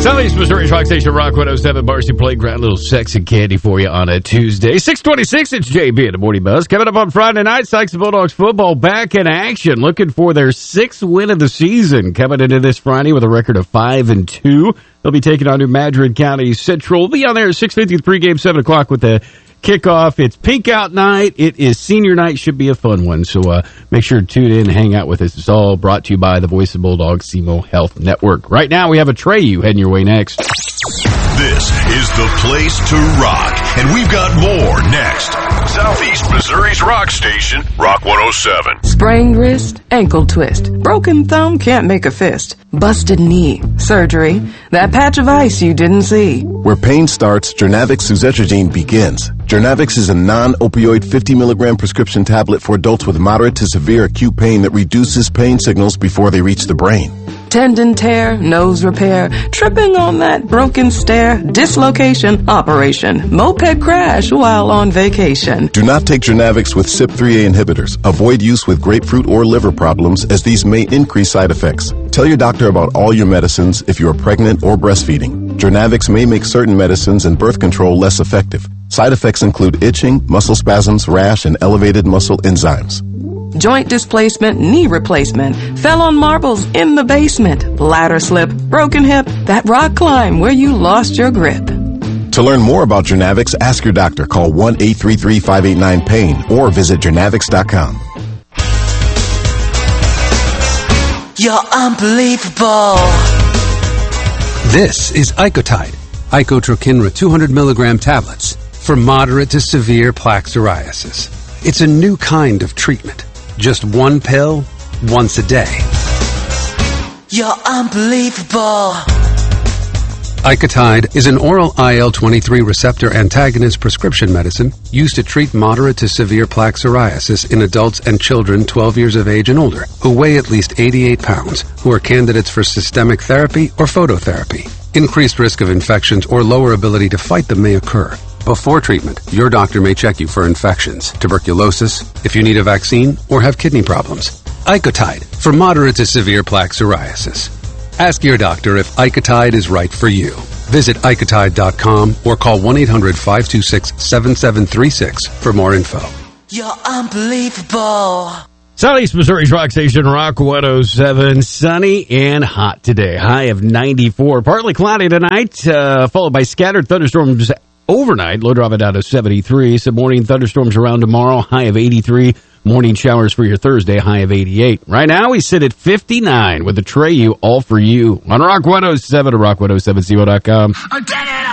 Southeast Missouri's Rock Station, Rock 107, Varsity Playground. A little sex and candy for you on a Tuesday. 626, it's JB in the Morning Buzz. Coming up on Friday night, Sykes and Bulldogs football back in action, looking for their 6th win of the season. Coming into this Friday with a record of 5-2. They'll be taking on New Madrid County Central. They'll be on there at 6:50 pregame, 7 o'clock with the kickoff. It's pink out night. It is senior night. Should be a fun one. So make sure to tune in and hang out with us. It's all brought to you by the Voice of Bulldogs SEMO Health Network. Right now, we have a Treyu heading your way next. This is the place to rock, and we've got more next. Southeast Missouri's Rock Station, Rock 107. Sprained wrist, ankle twist, broken thumb, can't make a fist, busted knee, surgery, that patch of ice you didn't see. Where pain starts, Jernavix suzetrigine begins. Jernavix is a non-opioid 50 milligram prescription tablet for adults with moderate to severe acute pain that reduces pain signals before they reach the brain. Tendon tear, nose repair, tripping on that broken stair, dislocation, operation, moped crash while on vacation. Do not take Jernavix with CYP3A inhibitors. Avoid use with grapefruit or liver problems, as these may increase side effects. Tell your doctor about all your medicines if you are pregnant or breastfeeding. Jernavix may make certain medicines and birth control less effective. Side effects include itching, muscle spasms, rash, and elevated muscle enzymes. Joint displacement, knee replacement, fell on marbles in the basement, ladder slip, broken hip, that rock climb where you lost your grip. To learn more about Jernavix, ask your doctor. Call 1-833-589-PAIN or visit Jernavix.com. You're unbelievable. This is Icotide, Icotrokinra 200 milligram tablets for moderate to severe plaque psoriasis. It's a new kind of treatment. Just one pill, once a day. You're unbelievable. Icotide is an oral IL-23 receptor antagonist prescription medicine used to treat moderate to severe plaque psoriasis in adults and children 12 years of age and older who weigh at least 88 pounds, who are candidates for systemic therapy or phototherapy. Increased risk of infections or lower ability to fight them may occur. Before treatment, your doctor may check you for infections, tuberculosis, if you need a vaccine, or have kidney problems. Icotide for moderate to severe plaque psoriasis. Ask your doctor if Icotide is right for you. Visit Icotide.com or call 1-800-526-7736 for more info. You're unbelievable. Southeast Missouri's Rock Station, Rock 107. Sunny and hot today. High of 94. Partly cloudy tonight, followed by scattered thunderstorms overnight. Low dropping down to 73. Some morning thunderstorms around tomorrow. High of 83. Morning showers for your Thursday. High of 88. Right now, we sit at 59 with the Treyu all for you on Rock 107 at rock107co.com.